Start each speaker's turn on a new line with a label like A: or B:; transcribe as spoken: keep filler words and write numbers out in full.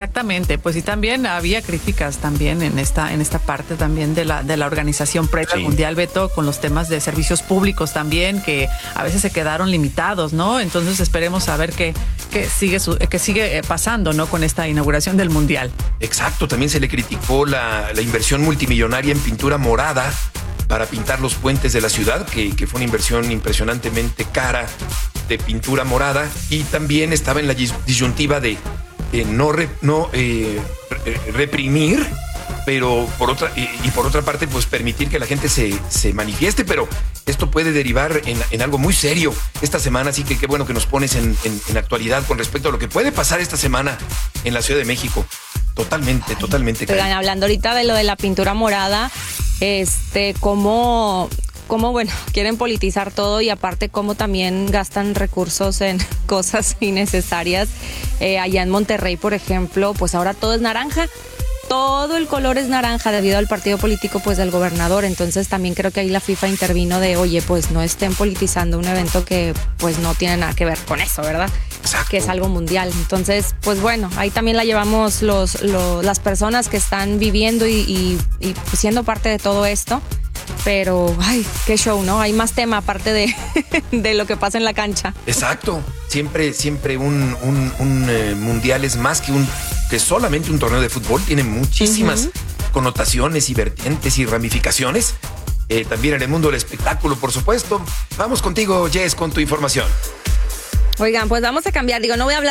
A: Exactamente, pues y también había críticas también en esta en esta parte también de la de la organización previa al
B: Sí.
A: Mundial, Beto, con los temas de servicios públicos también, que a veces se quedaron limitados, ¿no? Entonces esperemos a ver qué, qué sigue su- qué sigue pasando, ¿no? Con esta inauguración del Mundial.
B: Exacto, también se le criticó la, la inversión multimillonaria en pintura morada para pintar los puentes de la ciudad, que, que fue una inversión impresionantemente cara de pintura morada, y también estaba en la dis- disyuntiva de eh, no, re- no eh, re- reprimir, pero por otra, y, y por otra parte, pues permitir que la gente se, se manifieste, pero esto puede derivar en, en algo muy serio esta semana, así que qué bueno que nos pones en, en, en actualidad con respecto a lo que puede pasar esta semana en la Ciudad de México. Totalmente, totalmente.
C: Oigan,
B: Karen.
C: hablando ahorita de lo de la pintura morada, este, cómo, cómo, bueno, quieren politizar todo y aparte cómo también gastan recursos en cosas innecesarias. Eh, allá en Monterrey, por ejemplo, pues ahora todo es naranja. Todo el color es naranja debido al partido político pues del gobernador. Entonces también creo que ahí la FIFA intervino de, oye, pues no estén politizando un evento que pues no tiene nada que ver con eso, ¿verdad?
B: Exacto.
C: Que es algo mundial. Entonces, pues bueno, ahí también la llevamos los, los las personas que están viviendo y, y, y siendo parte de todo esto. Pero, ay, qué show, ¿no? Hay más tema aparte de, de lo que pasa en la cancha.
B: Exacto. Siempre, siempre un, un, un eh, mundial es más que un que solamente un torneo de fútbol. Tiene muchísimas
C: Ujú.
B: connotaciones y vertientes y ramificaciones. Eh, también en el mundo del espectáculo, por supuesto. Vamos contigo, Jess, con tu información.
C: Oigan, pues vamos a cambiar. Digo, no voy a hablar